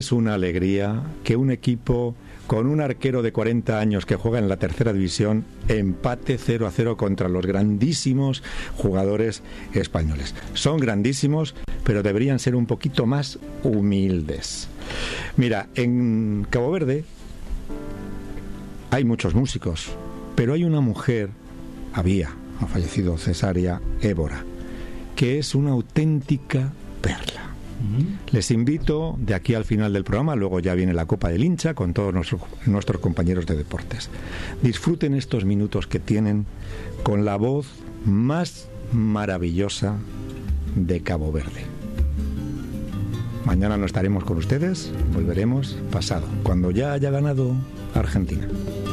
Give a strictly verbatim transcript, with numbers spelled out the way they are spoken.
Es una alegría que un equipo con un arquero de cuarenta años que juega en la tercera división empate cero a cero contra los grandísimos jugadores españoles. Son grandísimos, pero deberían ser un poquito más humildes. Mira, en Cabo Verde hay muchos músicos, pero hay una mujer, había, ha fallecido Cesárea Évora, que es una auténtica perla. Les invito de aquí al final del programa, luego ya viene la Copa del Hincha con todos nuestros, nuestros compañeros de deportes. Disfruten estos minutos que tienen con la voz más maravillosa de Cabo Verde. Mañana no estaremos con ustedes, volveremos pasado, cuando ya haya ganado Argentina.